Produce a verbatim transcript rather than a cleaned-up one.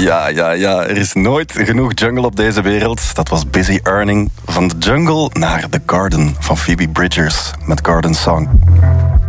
Ja, ja, ja. Er is nooit genoeg jungle op deze wereld. Dat was Busy Earning. Van de jungle naar The Garden van Phoebe Bridgers met Garden Song.